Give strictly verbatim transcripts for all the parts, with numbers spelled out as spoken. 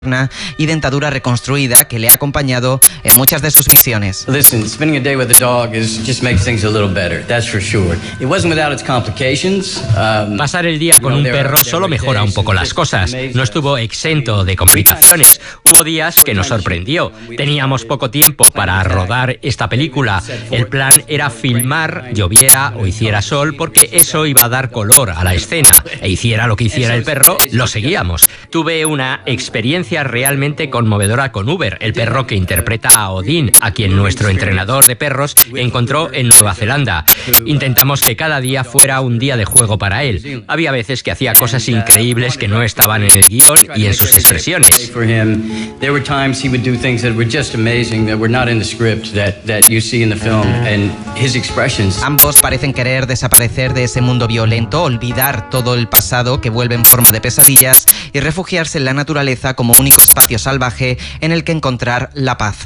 y dentadura reconstruida que le ha acompañado en muchas de sus misiones. Listen, spending a day with a dog is just makes things a little better. That's for sure. It wasn't without its complications. Um, Pasar el día con un perro solo mejora un poco las cosas. No estuvo exento de complicaciones. Hubo días que nos sorprendió. Teníamos poco tiempo para rodar esta película. El plan era filmar, lloviera o hiciera sol, porque eso iba a dar color a la escena. E hiciera lo que hiciera el perro, lo seguíamos. Tuve una experiencia realmente conmovedora con Uber, el perro que interpreta a Odín, a quien nuestro entrenador de perros encontró en Nueva Zelanda. Intentamos que cada día fuera un día de juego para él. Había veces que hacía cosas increíbles que no estaban en el guión y en sus expresiones. Ambos parecen querer desaparecer de ese mundo violento, olvidar todo el pasado que vuelve en forma de pesadillas y refugiarse en la naturaleza como único espacio salvaje en el que encontrar la paz.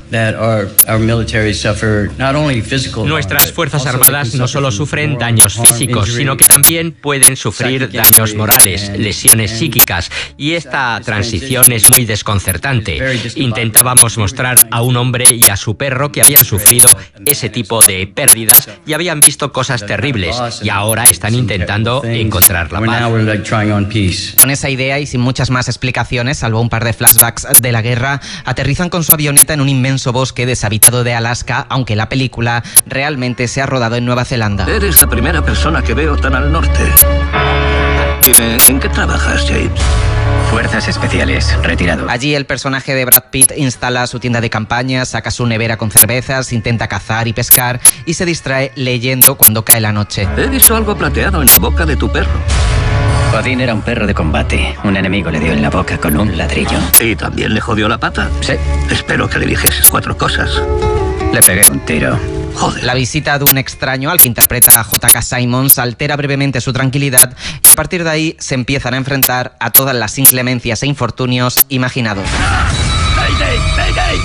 Nuestras fuerzas armadas no solo sufren daños físicos, sino que también pueden sufrir daños morales, lesiones psíquicas, y esta transición es muy desconcertante. Intentábamos mostrar a un hombre y a su perro que habían sufrido ese tipo de pérdidas y habían visto cosas terribles, y ahora están intentando encontrar la paz. Con esa idea y sin muchas más explicaciones, salvo un par de flashbacks de la guerra, aterrizan con su avioneta en un inmenso bosque deshabitado de Alaska, aunque la película realmente se ha rodado en Nueva Zelanda. Eres la primera persona que veo tan al norte. Dime, ¿en qué trabajas, James? Fuerzas especiales, retirado. Allí el personaje de Brad Pitt instala su tienda de campaña, saca su nevera con cervezas, intenta cazar y pescar y se distrae leyendo cuando cae la noche. He visto algo plateado en la boca de tu perro. Odín era un perro de combate. Un enemigo le dio en la boca con un ladrillo. ¿Y también le jodió la pata? Sí. Espero que le dijeses cuatro cosas. Le pegué un tiro. Joder. La visita de un extraño al que interpreta a J K. Simmons altera brevemente su tranquilidad y a partir de ahí se empiezan a enfrentar a todas las inclemencias e infortunios imaginados. ¡Mayday! ¡Mayday!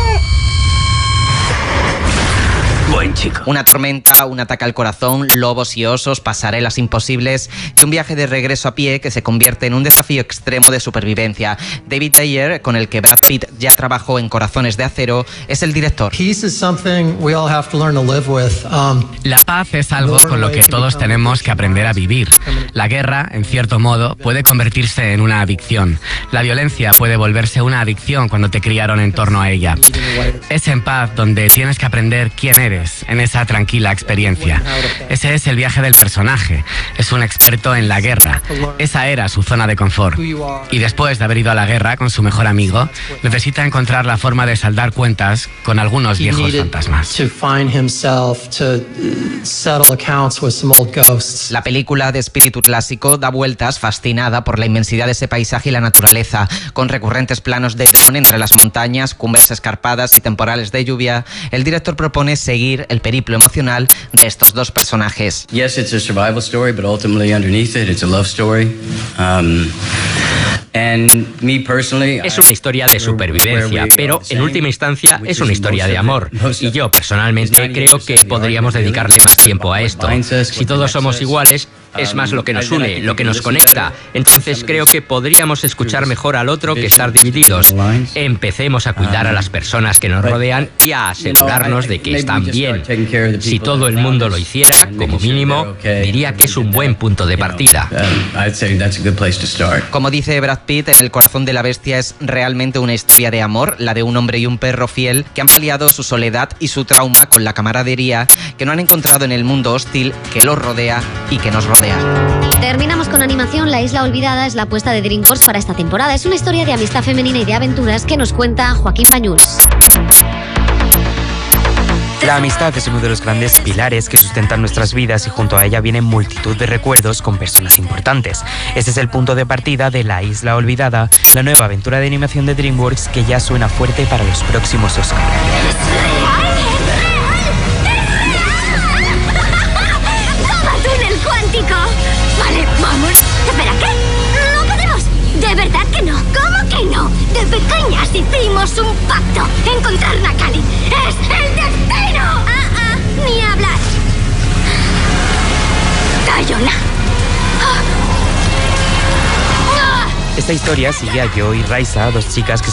Buen chico. Una tormenta, un ataque al corazón, lobos y osos, pasarelas imposibles y un viaje de regreso a pie que se convierte en un desafío extremo de supervivencia. David Ayer, con el que Brad Pitt ya trabajó en Corazones de Acero, es el director. La paz es algo con lo que todos tenemos que aprender a vivir. La guerra, en cierto modo, puede convertirse en una adicción. La violencia puede volverse una adicción cuando te criaron en torno a ella. Es en paz donde tienes que aprender quién eres, en esa tranquila experiencia. Ese es el viaje del personaje. Es un experto en la guerra. Esa era su zona de confort. Y después de haber ido a la guerra con su mejor amigo, necesita encontrar la forma de saldar cuentas con algunos viejos fantasmas. La película de espíritu clásico da vueltas fascinada por la inmensidad de ese paisaje y la naturaleza, con recurrentes planos de dron entre las montañas, cumbres escarpadas y temporales de lluvia. El director propone seguir el periplo emocional de estos dos personajes. Yes, it's a survival story, but ultimately underneath it, it's a love story. Um, and me personally, es una historia de supervivencia, pero en última instancia es una historia de amor. Y yo personalmente creo que podríamos dedicarle más tiempo a esto. Si todos somos iguales, es más lo que nos une, lo que nos conecta. Entonces creo que podríamos escuchar mejor al otro que estar divididos. Empecemos a cuidar a las personas que nos rodean y a asegurarnos de que están bien. Si todo el mundo lo hiciera, como mínimo, diría que es un buen punto de partida. Como dice Brad Pitt, en El corazón de la bestia es realmente una historia de amor, la de un hombre y un perro fiel que han paliado su soledad y su trauma con la camaradería que no han encontrado en el mundo hostil que los rodea y que nos rodea. Terminamos con animación. La Isla Olvidada es la apuesta de DreamWorks para esta temporada. Es una historia de amistad femenina y de aventuras que nos cuenta Joaquín Bañuls. La amistad es uno de los grandes pilares que sustentan nuestras vidas y junto a ella vienen multitud de recuerdos con personas importantes. Este es el punto de partida de La Isla Olvidada, la nueva aventura de animación de DreamWorks que ya suena fuerte para los próximos Oscar. Vale, vamos. Espera, ¿qué? No podemos. ¿De verdad que no? ¿Cómo que no? De pequeñas hicimos un pacto. Encontrar a Cali. ¡Es el destino! Ah, ah, ni hablar. Cayona. Ah. Ah. Este Esta historia sigue a Joe y Raisa, dos chicas que